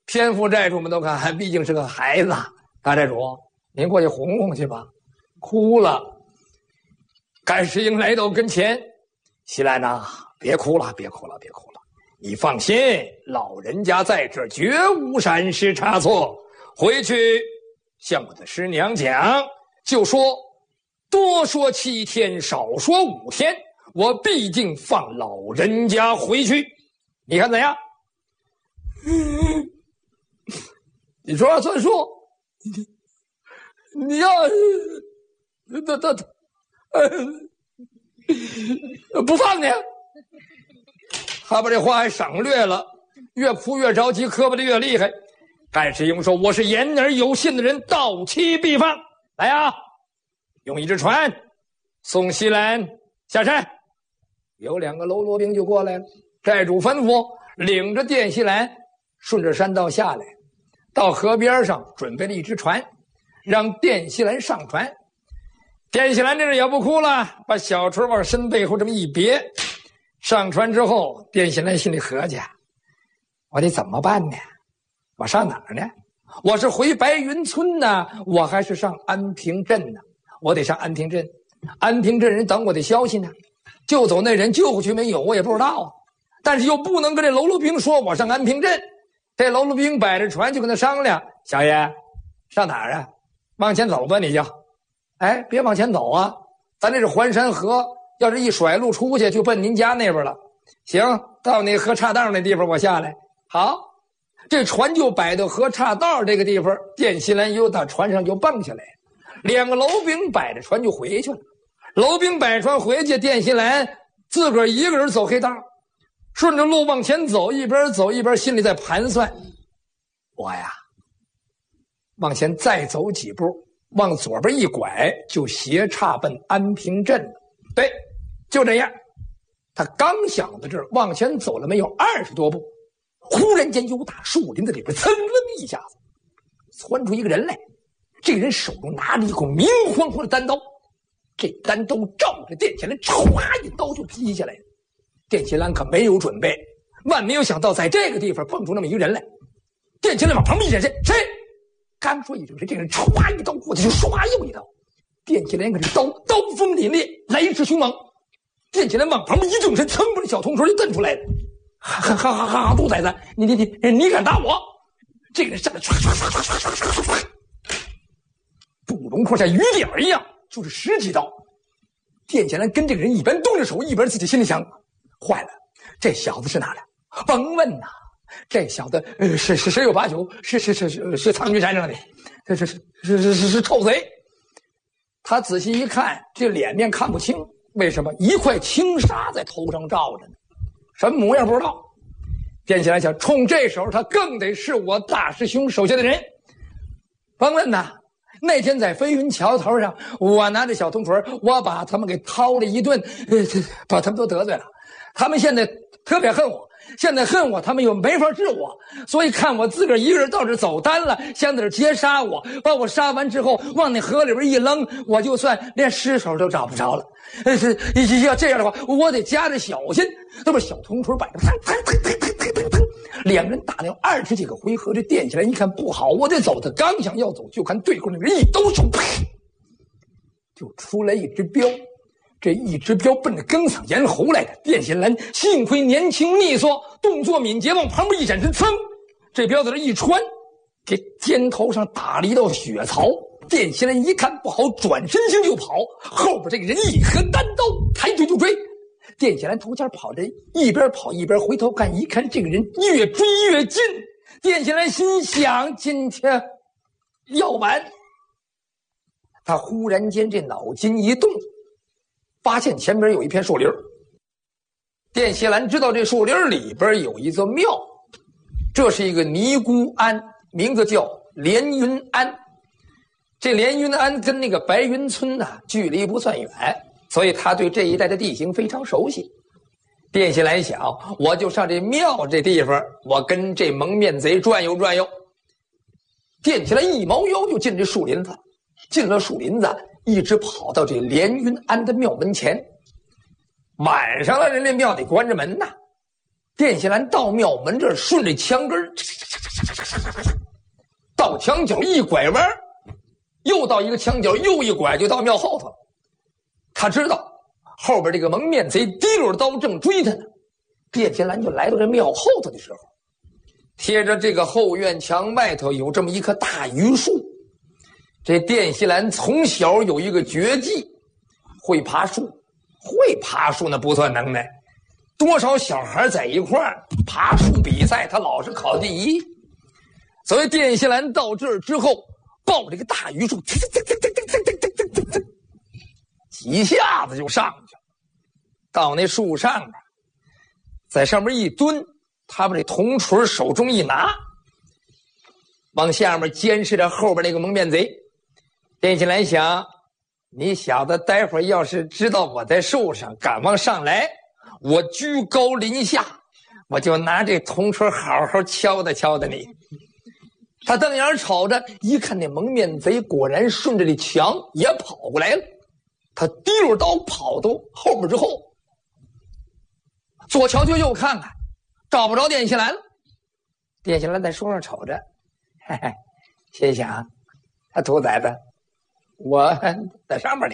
偏副债主们都看，毕竟是个孩子。大债主，您过去哄哄去吧。哭了。甘世英来到跟前，西兰呐，别哭了，别哭了，别哭了。你放心，老人家在这儿绝无闪失差错。回去向我的师娘讲，就说多说7天，少说5天，我必定放老人家回去。你看怎样？你说了算数。你要不放你。他把这话还省略了，越哭越着急，磕巴的越厉害。甘世英说：“我是言而有信的人，到期必放。来啊，用一只船送西兰下山。”有2个喽啰兵就过来了。债主吩咐，领着店西兰顺着山道下来，到河边上准备了一只船，让店西兰上船。店西兰这人也不哭了，把小锤往身背后这么一别。上船之后，店西兰心里合计：我得怎么办呢？我上哪儿呢？我是回白云村呢，我还是上安平镇呢？我得上安平镇。安平镇人等我的消息呢，救走那人救回去没有我也不知道啊。但是又不能跟这喽啰兵说我上安平镇。这喽啰兵摆着船就跟他商量：小爷，上哪儿啊？往前走吧，你就。哎，别往前走啊，咱这是环山河，要是一甩路出去就奔您家那边了。行，到那河岔道那地方我下来。好，这船就摆到河岔道这个地方，店西兰又到船上就蹦下来，2个喽兵摆着船就回去了。喽兵摆船回去，店西兰自个儿一个人走黑道，顺着路往前走，一边走一边心里在盘算：我呀，往前再走几步，往左边一拐，就斜岔奔安平镇了。对，就这样。他刚想到这儿，往前走了没有20多步，忽然间由打树林子里边噌楞一下子窜出一个人来。这个人手中拿着一口明晃晃的单刀，这单刀照着店西兰歘一刀就劈下来了。店西兰可没有准备，万没有想到在这个地方蹦出那么一个人来。店西兰往旁边一闪身，谁？刚说一声，这个人歘一刀过去就唰又一刀。店西兰可是刀锋凛冽，来势凶猛。店西兰往旁边一纵身，噌把这小铜锤就蹬出来了。哈，杜崽子，你敢打我？这个人上来唰唰唰唰唰唰唰唰，不容胯下雨点一样，就是10几刀。店西兰跟这个人一边动着手，一边自己心里想：坏了，这小子是哪的？甭问呐，这小子是十有八九是苍云山上的，这是臭贼。他仔细一看，这脸面看不清，为什么？一块轻纱在头上罩着呢，什么模样不知道。店西兰想，冲这时候他更得是我大师兄手下的人。甭问呐，那天在飞云桥头上，我拿着小铜锤，我把他们给掏了一顿，把他们都得罪了。他们现在特别恨我，现在恨我，他们又没法治我，所以看我自个儿一个人到这走单了，想在这劫杀我，把我杀完之后往那河里边一扔，我就算连尸首都找不着了。要这样的话，我得加着小心。那么小铜锤摆着，2人打了20几个回合，这店起来一看不好，我得走。他刚想要走，就看对过那人一兜手，就出来一只镖。这一只镖奔着庚嗓咽喉来的，店西兰幸亏年轻利索，动作敏捷，往旁边一闪身，噌，这镖在这一穿，给肩头上打了一道血槽。店西兰一看不好，转身性就跑，后边这个人一合单刀，抬腿就追。店西兰头前跑着，一边跑一边回头看，一看这个人越追越近。店西兰心想：今天要完。他忽然间这脑筋一动，发现前边有一片树林。店西兰知道这树林里边有一座庙，这是一个尼姑庵，名字叫连云庵。这连云庵跟那个白云村距离不算远，所以他对这一带的地形非常熟悉。店西兰想，我就上这庙这地方，我跟这蒙面贼转悠转悠。店西兰一猫腰就进这树林子，进了树林子，一直跑到这连云庵的庙门前。晚上了，人家庙得关着门呐。 店喜兰到庙门这儿，顺着墙根到墙角一拐弯，又到一个墙角，又一拐就到庙后头了。他知道后边这个蒙面贼提溜刀正追他呢。店喜兰就来到这庙后头的时候，贴着这个后院墙外头有这么一棵大榆树。这店喜兰从小有一个绝技，会爬树。会爬树那不算能耐，多少小孩在一块儿爬树比赛，他老是考第一。所以店喜兰到这儿之后，抱这个大榆树，几下子就上去了。到那树上边，在上面一蹲，他把这铜锤手中一拿，往下面监视着后边那个蒙面贼。店喜兰想，你小子待会儿要是知道我在树上，敢往上来，我居高临下，我就拿这铜锤好好敲打敲打你。他瞪眼瞅着，一看那蒙面贼果然顺着这墙也跑过来了。他提溜刀跑到后边之后，左瞧瞧右看看，找不着店喜兰了。店喜兰在树上瞅着，嘿嘿，心想他兔崽子，我在上面呢。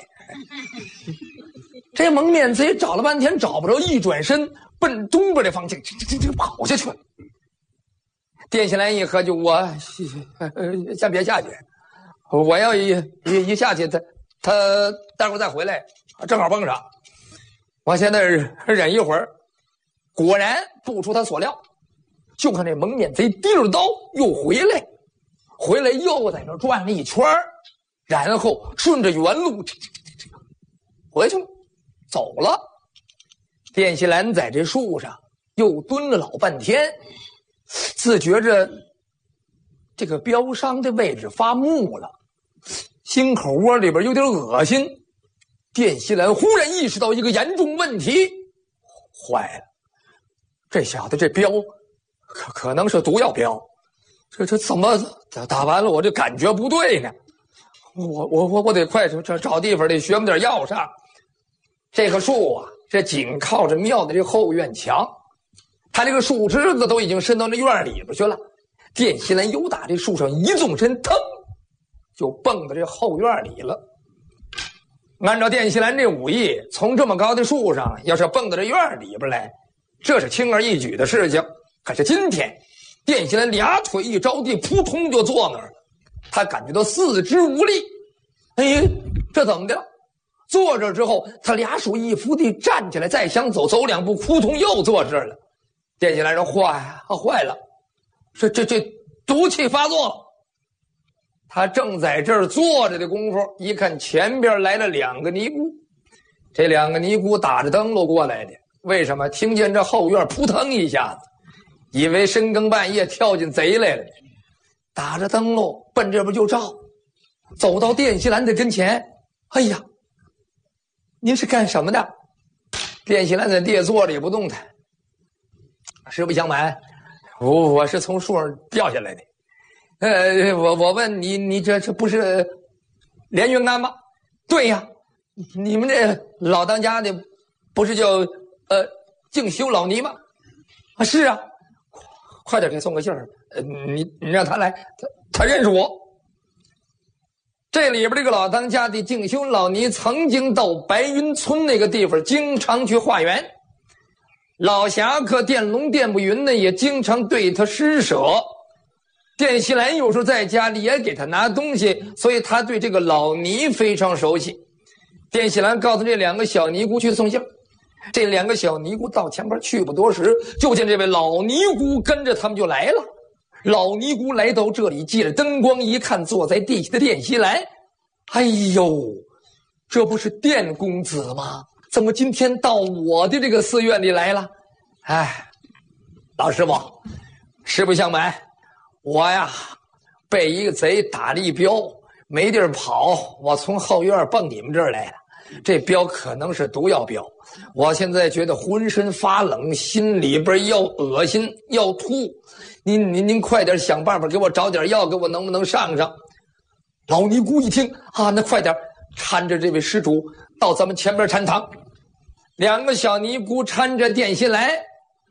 这蒙面贼找了半天找不着，一转身奔东边的方向跑下去了。店喜兰一喝就，我先别下去，我要一下去，他待会儿再回来，正好蹦上。我现在忍一会儿。果然不出他所料，就看这蒙面贼提着刀又回来又在那转了一圈，然后顺着原路回去了，走了。店喜兰在这树上又蹲了老半天，自觉着这个标伤的位置发木了，心口窝里边有点恶心。店喜兰忽然意识到一个严重问题，坏了，这小子这镖可能是毒药镖，这怎么打完了我这感觉不对呢？我得快找地方得学么点药上。这棵树啊，这紧靠着庙的这后院墙，他这个树枝子都已经伸到那院里边去了。店喜兰又打这树上一纵身，腾就蹦到这后院里了。按照店喜兰这武艺，从这么高的树上要是蹦到这院里边来，这是轻而易举的事情。可是今天店喜兰俩腿一着地，扑通就坐那儿了。他感觉到四肢无力，哎，这怎么的？坐这之后，他俩手一扶地站起来，再想走两步，扑通又坐这儿了。店喜兰说：坏了，这毒气发作了。他正在这儿坐着的功夫，一看前边来了两个尼姑，这两个尼姑打着灯笼过来的。为什么？听见这后院扑腾一下子，以为深更半夜跳进贼来了，打着灯笼奔这边就照。走到店喜兰的跟前，哎呀，您是干什么的？店喜兰在地坐着也不动弹。实不相瞒，我是从树上掉下来的。我问你，你这不是连云庵吗？对呀，你们这老当家的不是叫净修老尼吗？啊，是啊，快点给送个信儿。你让他来，他认识我。这里边这个老当家的净修老尼曾经到白云村那个地方经常去化缘，老侠客电龙电不云呢也经常对他施舍。店喜兰有时候在家里也给他拿东西，所以他对这个老尼非常熟悉。店喜兰告诉这两个小尼姑去送信，这两个小尼姑到前边去不多时，就见这位老尼姑跟着他们就来了。老尼姑来到这里，借着灯光一看，坐在地下的店喜兰，哎呦，这不是店公子吗？怎么今天到我的这个寺院里来了？哎，老师傅，实不相瞒，我呀被一个贼打了一镖，没地儿跑，我从后院蹦你们这儿来了。这镖可能是毒药镖，我现在觉得浑身发冷，心里边要恶心要吐。您快点想办法给我找点药，给我能不能上上？老尼姑一听啊，那快点搀着这位施主到咱们前边禅堂。两个小尼姑搀着店喜兰，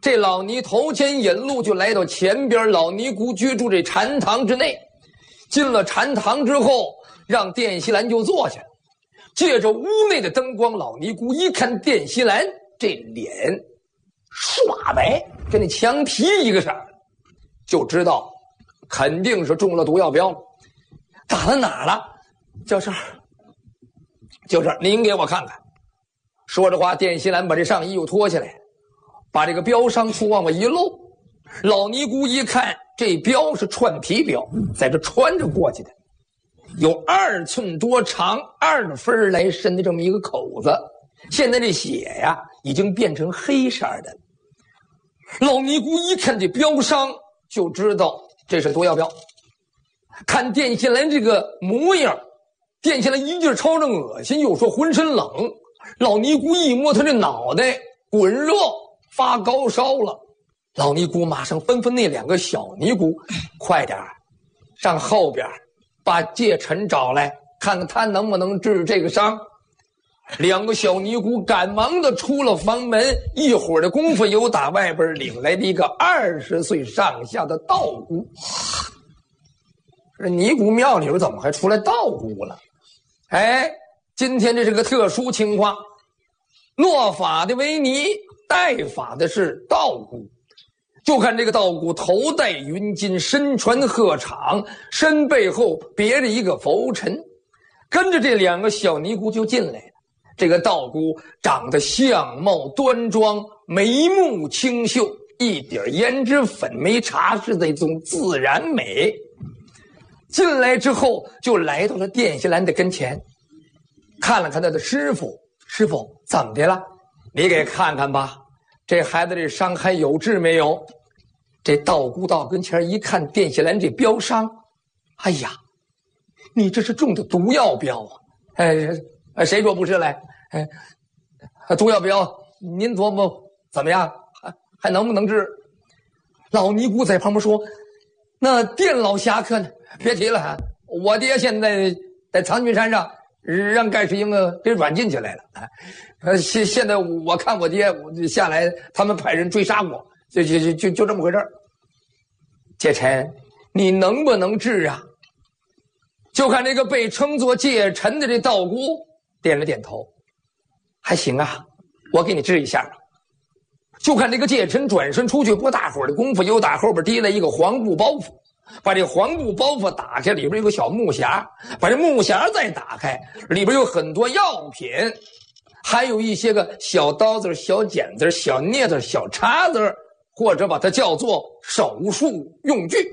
这老尼头前引路，就来到前边老尼姑居住这禅堂之内。进了禅堂之后，让殿西兰就坐下了。借着屋内的灯光，老尼姑一看殿西兰这脸刷白，跟那墙皮一个色，就知道肯定是中了毒药镖了。打到哪了？就这儿，就这儿，您给我看看。说着话，殿西兰把这上衣服脱下来，把这个镖伤处往外一露。老尼姑一看，这镖是串皮镖，在这穿着过去的，有2寸多长，2分来深的这么一个口子。现在这血呀，已经变成黑色的。老尼姑一看这镖伤，就知道这是毒药镖。看殿西兰这个模样，殿西兰一劲朝着恶心，又说浑身冷。老尼姑一摸他这脑袋，滚热发高烧了。老尼姑马上吩咐那2个小尼姑，快点上后边把戒尘找来，看看他能不能治这个伤。2个小尼姑赶忙的出了房门，一会儿的功夫，又打外边领来的一个20岁上下的道姑。这尼姑庙里边怎么还出来道姑了？哎，今天这是个特殊情况，落法的为尼，戴法的是道姑。就看这个道姑头戴云巾，身穿鹤氅，身背后别着一个拂尘，跟着这2个小尼姑就进来了。这个道姑长得相貌端庄，眉目清秀，一点胭脂粉没茶是那种自然美。进来之后，就来到了殿西兰的跟前，看了看他的师傅，师傅怎么的了？你给看看吧，这孩子这伤还有治没有？这道姑到跟前一看殿西兰这镖伤，哎呀，你这是中的毒药镖啊！谁说不是来？毒药镖，您琢磨怎么样？还能不能治？老尼姑在旁边说：“那殿老侠客呢？别提了，我爹现在在苍云山上，让盖世英给软禁起来了。现在我看我爹，我下来，他们派人追杀我，就这么回事儿。戒尘，你能不能治啊？”就看这个被称作戒尘的这道姑点了点头，还行啊，我给你治一下。就看这个戒尘转身出去，不大会儿的功夫，又打后边提来一个黄布包袱，把这黄布包袱打开，里边有个小木匣，把这木匣再打开，里边有很多药品，还有一些个小刀子、小剪子、小镊子、小叉子，或者把它叫做手术用具。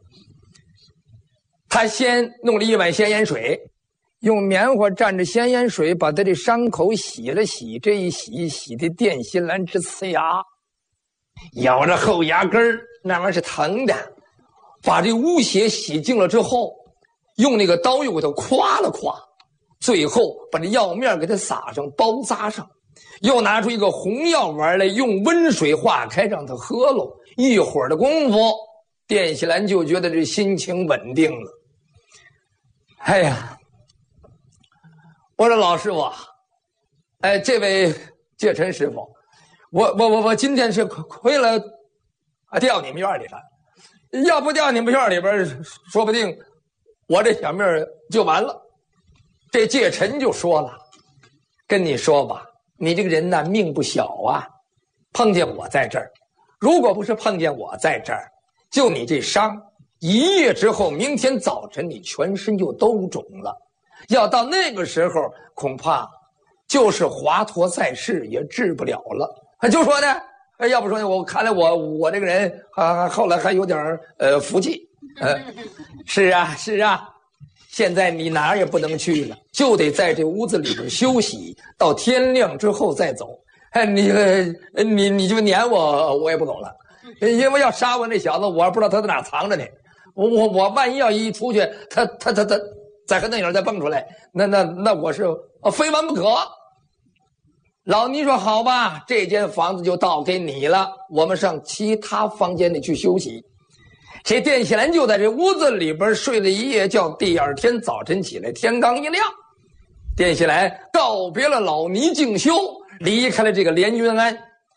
他先弄了一碗咸盐水，用棉花蘸着咸盐水把他这伤口洗了洗，这一洗洗的殿西兰之呲牙，咬着后牙根那玩意儿是疼的。把这污血洗净了之后，用那个刀又给它夸了夸，最后把这药面给它撒上，包扎上，又拿出一个红药丸来，用温水化开让它喝喽。一会儿的功夫，殿西兰就觉得这心情稳定了。哎呀，我说老师傅，这位戒尘师傅，我今天是亏了掉你们院里了，要不掉你们院里边，说不定我这小命就完了。这戒尘就说了，跟你说吧，你这个人呢命不小啊，碰见我在这儿，如果不是碰见我在这儿，就你这伤1夜之后，明天早晨你全身就都肿了，要到那个时候恐怕就是华佗在世也治不了了。就说呢，要不说呢，我看来我这个人后来还有点福气。是啊是啊，现在你哪儿也不能去了，就得在这屋子里边休息，到天亮之后再走。你就撵我也不走了，因为要杀我那小子，我还不知道他在哪藏着呢。我万一要一出去，他再和那影再蹦出来，那我是非完不可。老尼说好吧，这间房子就倒给你了，我们上其他房间里去休息。这殿西兰就在这屋子里边睡了一夜觉，第二天早晨起来，天刚一亮，殿西兰告别了老尼静修，离开了这个连云庵。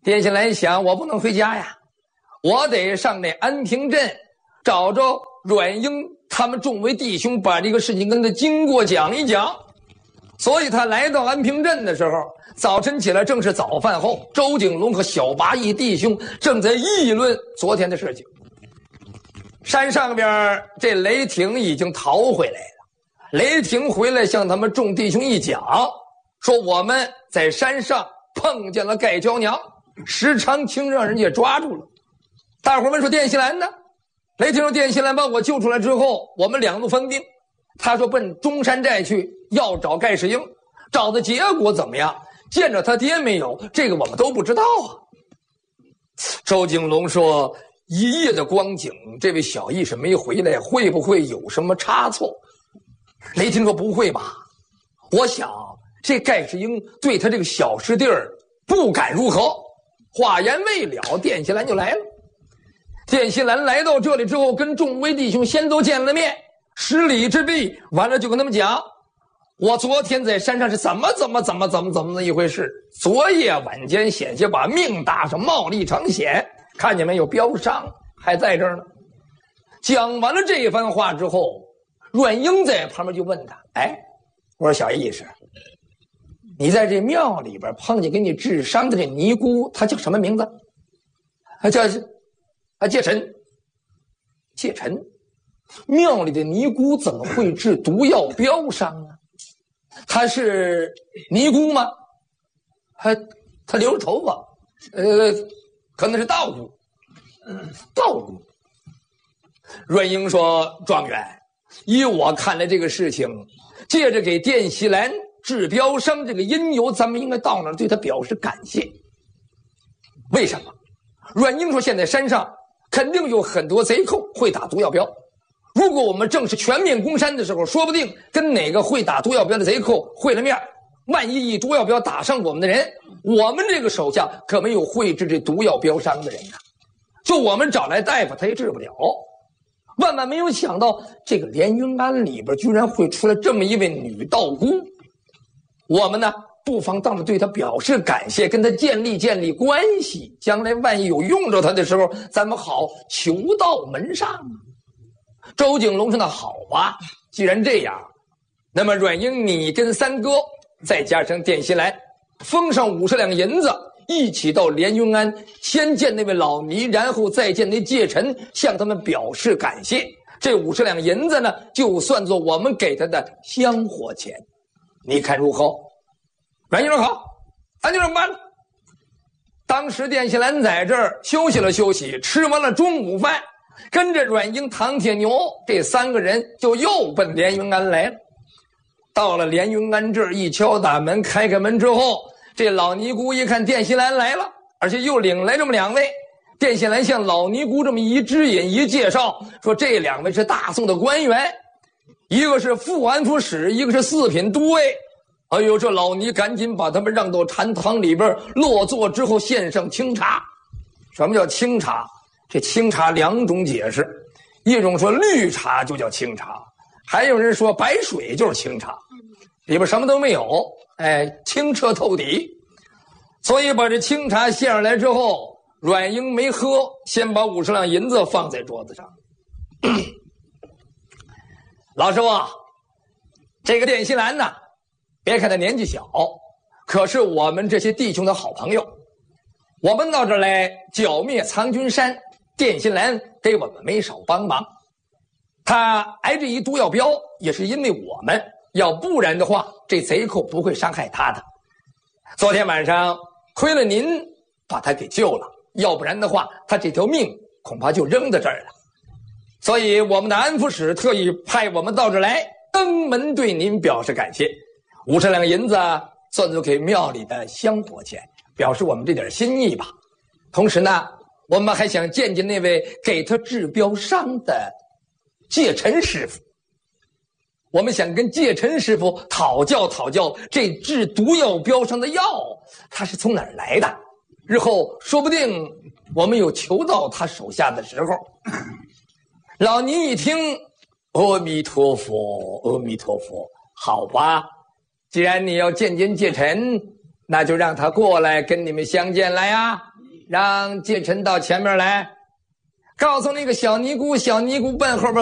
殿下来想，我不能回家呀，我得上那安平镇找着阮英他们众位弟兄，把这个事情跟他经过讲一讲。所以他来到安平镇的时候，早晨起来正是早饭后，周景龙和小八义弟兄正在议论昨天的事情。山上边这雷霆已经逃回来了，雷霆回来向他们众弟兄一讲，说我们在山上碰见了盖娇娘，石长青让人家抓住了。大伙问说殿西兰呢？雷霆说殿西兰把我救出来之后，我们两路分兵，他说奔中山寨去要找盖世英，找的结果怎么样？见着他爹没有？这个我们都不知道啊。周景龙说一夜的光景，这位小义士没回来，会不会有什么差错？雷霆说不会吧，我想这盖世英对他这个小师弟儿不敢如何。话言未了，殿西兰就来了。殿西兰来到这里之后，跟众位弟兄先都见了面，施礼之毕，完了就跟他们讲，我昨天在山上是怎么的一回事。昨夜晚间险些把命搭上，冒了一场险，看见没有？标伤还在这儿呢。讲完了这一番话之后，阮英在旁边就问他，我说小义士，你在这庙里边碰见给你治伤的这尼姑，她叫什么名字？叫戒尘。戒尘，庙里的尼姑怎么会治毒药标伤啊？她是尼姑吗？她留着头发，可能是道姑。道姑。阮英说，状元，依我看来这个事情，借着给殿西兰治标伤这个因由，咱们应该到那儿对他表示感谢。为什么？阮英说，现在山上肯定有很多贼寇会打毒药镖，如果我们正是全面攻山的时候，说不定跟哪个会打毒药镖的贼寇会了面，万一以毒药镖打伤我们的人，我们这个手下可没有会治这毒药镖伤的人呐。就我们找来大夫他也治不了。万万没有想到，这个连云庵里边居然会出来这么一位女道姑。我们呢，不妨到那对她表示感谢，跟她建立关系，将来万一有用着她的时候，咱们好求到门上。周景龙说，那好吧，既然这样，那么阮英你跟三哥再加上殿西兰，封上50两银子，一起到连云庵，先见那位老尼，然后再见那戒尘，向他们表示感谢。这50两银子呢，就算作我们给他的香火钱，你看如何？阮英说好，咱就这么办了。当时殿西兰在这儿休息了休息，吃完了中午饭，跟着阮英、唐铁牛这3个人就又奔连云庵来了。到了连云庵这儿，一敲大门，开开门之后，这老尼姑一看殿西兰来了，而且又领来这么2位。殿西兰向老尼姑这么一指引一介绍，说这2位是大宋的官员，一个是副安抚使，一个是4品都尉。哎呦，这老尼赶紧把他们让到禅堂里边落座之后，献上清茶。什么叫清茶？这清茶2种解释，一种说绿茶就叫清茶，还有人说白水就是清茶，里边什么都没有，清澈透底。所以把这清茶献上来之后，阮英没喝，先把50两银子放在桌子上。老师傅，这个殿西兰呢，别看他年纪小，可是我们这些弟兄的好朋友。我们到这儿来剿灭苍君山，殿西兰给我们没少帮忙。他挨这一毒药镖，也是因为我们，要不然的话，这贼寇不会伤害他的。昨天晚上亏了您把他给救了，要不然的话，他这条命恐怕就扔在这儿了。所以我们的安抚使特意派我们到这儿来登门对您表示感谢。50两银子算作给庙里的香火钱，表示我们这点心意吧。同时呢，我们还想见见那位给他治标伤的戒尘师傅。我们想跟戒尘师傅讨教这治毒药标伤的药，他是从哪儿来的？日后说不定我们有求到他手下的时候。老尼一听，阿弥陀佛，阿弥陀佛，好吧，既然你要见戒尘，那就让他过来跟你们相见来呀。 让介臣到前面来，告诉那个小尼姑，小尼姑奔后边